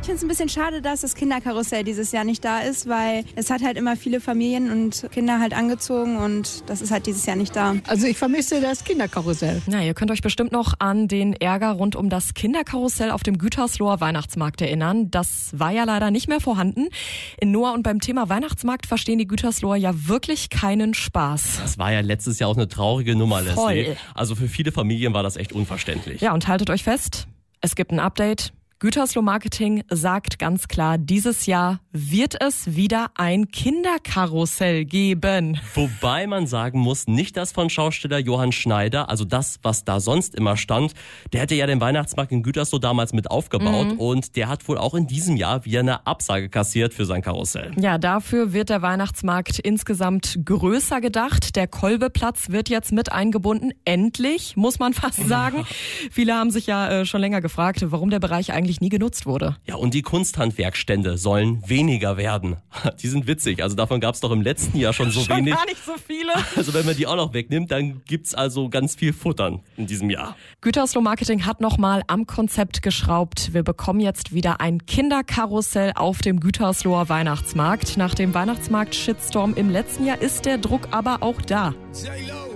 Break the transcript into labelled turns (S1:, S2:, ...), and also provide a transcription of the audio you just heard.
S1: finde es ein bisschen schade, dass das Kinderkarussell dieses Jahr nicht da ist, weil es hat halt immer viele Familien und Kinder halt angezogen und das ist halt dieses Jahr nicht da.
S2: Also ich vermisse das Kinderkarussell.
S3: Na, ihr könnt euch bestimmt noch an den Ärger rund um das Kinderkarussell auf dem Gütersloher Weihnachtsmarkt erinnern. Das war ja leider nicht mehr vorhanden. In Noah und beim Thema Weihnachtsmarkt verstehen die Gütersloher ja wirklich keinen Spaß.
S4: Das war ja letztes Jahr auch eine traurige Nummer,
S3: Voll.
S4: Leslie. Also für viele Familien war das echt unverständlich.
S3: Ja, und haltet euch fest, es gibt ein Update. Gütersloh Marketing sagt ganz klar, dieses Jahr wird es wieder ein Kinderkarussell geben.
S4: Wobei man sagen muss, nicht das von Schausteller Johann Schneider, also das, was da sonst immer stand. Der hätte ja den Weihnachtsmarkt in Gütersloh damals mit aufgebaut und der hat wohl auch in diesem Jahr wieder eine Absage kassiert für sein Karussell.
S3: Ja, dafür wird der Weihnachtsmarkt insgesamt größer gedacht. Der Kolbeplatz wird jetzt mit eingebunden. Endlich, muss man fast sagen. Viele haben sich ja schon länger gefragt, warum der Bereich eigentlich nie genutzt wurde.
S4: Ja, und die Kunsthandwerkstände sollen weniger werden. Die sind witzig. Also davon gab es doch im letzten Jahr schon so wenig.
S3: Gar nicht so viele.
S4: Also wenn man die auch noch wegnimmt, dann gibt's also ganz viel Futtern in diesem Jahr.
S3: Gütersloh Marketing hat nochmal am Konzept geschraubt. Wir bekommen jetzt wieder ein Kinderkarussell auf dem Gütersloher Weihnachtsmarkt. Nach dem Weihnachtsmarkt-Shitstorm im letzten Jahr ist der Druck aber auch da.
S5: J-Lo.